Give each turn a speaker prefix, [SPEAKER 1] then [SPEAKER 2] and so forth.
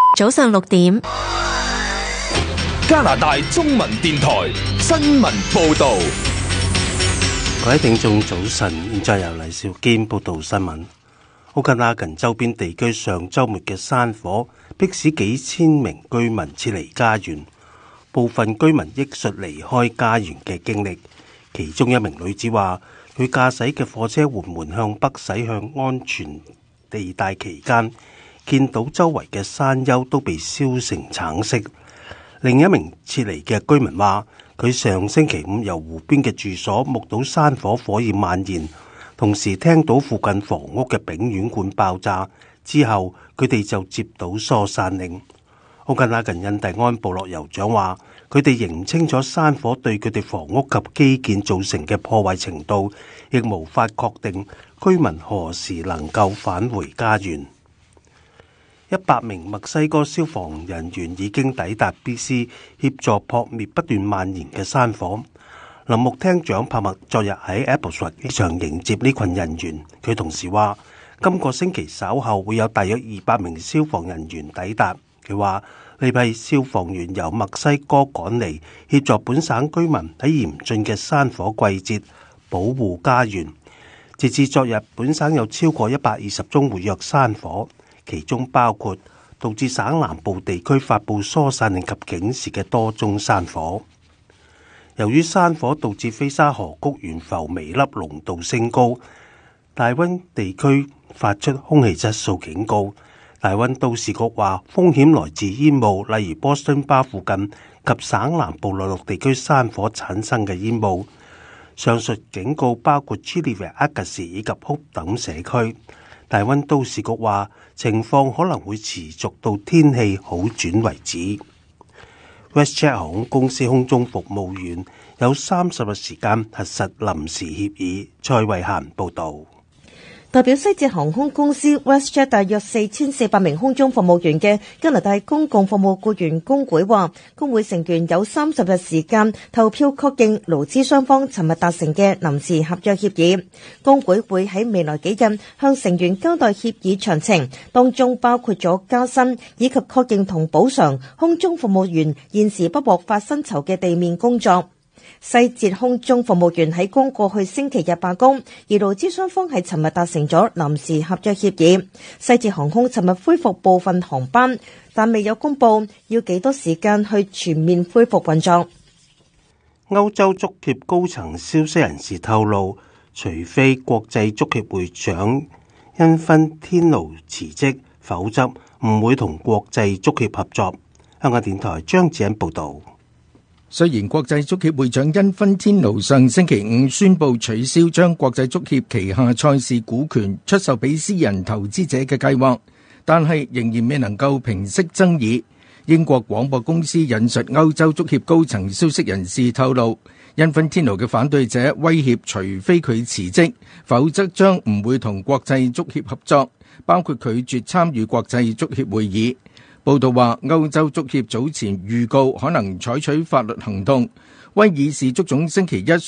[SPEAKER 1] 早上6點，
[SPEAKER 2] 加拿大中文電台新聞報道。
[SPEAKER 3] 各位聽眾早晨，現在由黎少堅報道新聞。奧克拉根周邊地區上週末嘅山火，迫使幾千名居民撤離家園，部分居民憶述離開家園嘅經歷。其中一名女子話，佢駕駛嘅貨車緩緩向北駛向安全地帶期間，見到周圍嘅山丘都被燒成橙色。另一名撤離嘅居民話，佢上星期五由湖邊嘅住所目睹山火火焰蔓延，同時聽到附近房屋嘅丙烷罐爆炸，之後佢哋就接到疏散令。奧克拉根印第安部落酋長話，佢哋仍唔清楚山火對佢哋房屋及基建造成嘅破壞程度，亦無法確定居民何時能夠返回家園。100名墨西哥消防人員已經抵達 BC 協助撲滅不斷蔓延嘅山火。林木廳長帕默昨日喺 Abbotsford 機場迎接呢群人員。佢同時話，今個星期稍後會有大約200名消防人員抵達。佢話呢批消防員由墨西哥趕嚟協助本省居民喺嚴峻嘅山火季節保護家園。截至昨日，本省有超過120宗活躍山火，其中包括導致省南部地區發布疏散令及警示嘅多宗山火。由於山火導致菲沙河谷懸浮微粒濃度升高，大溫地區發出空氣質素警告。大溫都市局話，風險來自煙霧，例如波士頓巴附近及省南部內陸地區山火產生嘅煙霧。上述警告包括 Chilliwack、Agassiz 以及 Hope 等社區。大溫都市局話，情況可能會持續到天氣好轉為止。WestJet 航空公司空中服務員有30日時間核實臨時協議。蔡慧嫻報導。
[SPEAKER 4] 代表西捷航空公司 WestJet 大約4400名空中服務員嘅加拿大公共服務僱員工會話，工會成員有30日時間投票確認勞資雙方尋日達成嘅臨時合約協議。工會會喺未來幾日向成員交代協議詳情，當中包括咗加薪以及確認同補償空中服務員現時不獲發薪酬嘅地面工作。西捷空中服務員喺剛過去星期日罷工，而勞資雙方係尋日達成咗臨時合約協議。西捷航空尋日恢復部分航班，但未有公布要幾多時間去全面恢復運作。
[SPEAKER 3] 歐洲足協高層消息人士透露，除非國際足協會長因芬天奴辭職，否則唔會同國際足協合作。香港電台張子欣報道。
[SPEAKER 5] 雖然國際足協會長因芬天奴上星期五宣布取消將國際足協旗下賽事股權出售俾私人投資者嘅計劃，但係仍然未能夠平息爭議。英國廣播公司引述歐洲足協高層消息人士透露，因芬天奴嘅反對者威脅，除非佢辭職，否則將唔會同國際足協合作，包括拒絕參與國際足協會議。報道話，歐洲足協早前預告可能採取法律行動。威爾士足總星期一